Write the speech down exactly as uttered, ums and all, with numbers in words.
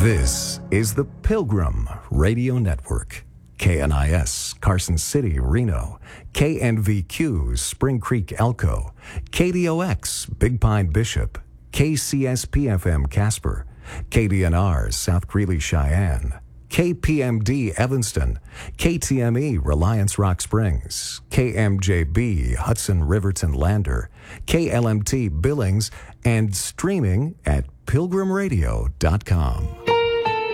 This is the Pilgrim Radio Network. K N I S, Carson City, Reno. K N V Q, Spring Creek, Elko. K D O X, Big Pine, Bishop. K C S P F M, Casper. K D N R, South Greeley, Cheyenne. K P M D, Evanston. K T M E, Reliance Rock Springs. K M J B, Hudson, Riverton, Lander. K L M T, Billings. And streaming at pilgrim radio dot com.